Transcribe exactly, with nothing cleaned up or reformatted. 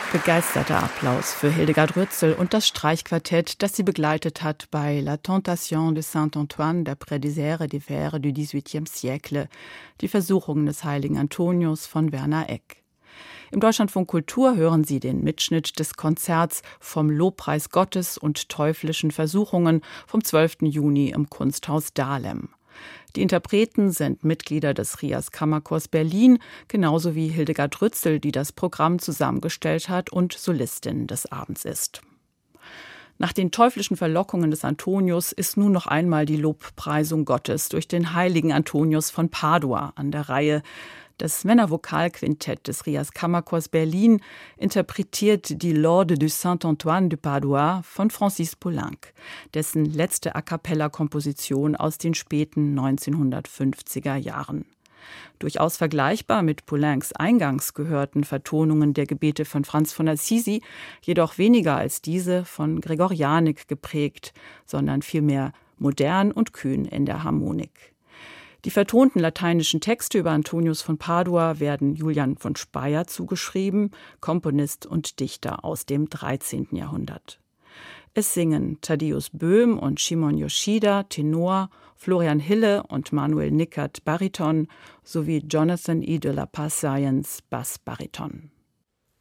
Begeisterter Applaus für Hildegard Rützel und das Streichquartett, das sie begleitet hat bei La Tentation de Saint-Antoine d'après des airs divers du dix-huitième siècle, die Versuchungen des heiligen Antonius von Werner Egk. Im Deutschlandfunk Kultur hören Sie den Mitschnitt des Konzerts vom Lobpreis Gottes und teuflischen Versuchungen vom zwölften Juni im Kunsthaus Dahlem. Die Interpreten sind Mitglieder des Rias Kammerchors Berlin, genauso wie Hildegard Rützel, die das Programm zusammengestellt hat und Solistin des Abends ist. Nach den teuflischen Verlockungen des Antonius ist nun noch einmal die Lobpreisung Gottes durch den heiligen Antonius von Padua an der Reihe. Das Männervokalquintett des Rias Kammerchors Berlin interpretiert die Laude du Saint-Antoine de Padua von Francis Poulenc, dessen letzte A-cappella-Komposition aus den späten neunzehnhundertfünfziger Jahren. Durchaus vergleichbar mit Poulencs eingangs gehörten Vertonungen der Gebete von Franz von Assisi, jedoch weniger als diese von Gregorianik geprägt, sondern vielmehr modern und kühn in der Harmonik. Die vertonten lateinischen Texte über Antonius von Padua werden Julian von Speyer zugeschrieben, Komponist und Dichter aus dem dreizehnten Jahrhundert. Es singen Thaddeus Böhm und Shimon Yoshida, Tenor, Florian Hille und Manuel Nickert, Bariton, sowie Jonathan E. de la Paz Science, Bassbariton.